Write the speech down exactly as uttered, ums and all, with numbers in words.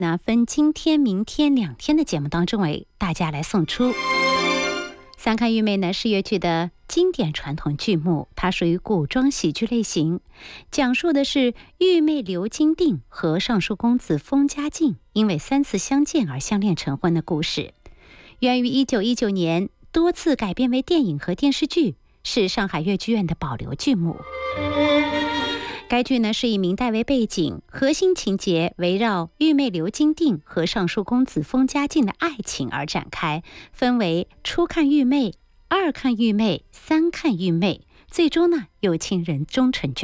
那分今天、明天两天的节目当中为大家来送出。三看玉妹呢是粤剧的经典传统剧目，它属于古装喜剧类型，讲述的是玉妹刘金定和尚书公子封家靖因为三次相见而相恋成婚的故事。源于一九一九年，多次改编为电影和电视剧，是上海粤剧院的保留剧目。该剧呢是以明代为背景，核心情节围绕玉妹刘金定和尚书公子封家靖的爱情而展开，分为初看玉妹、二看玉妹、三看玉妹，最终呢有情人终成眷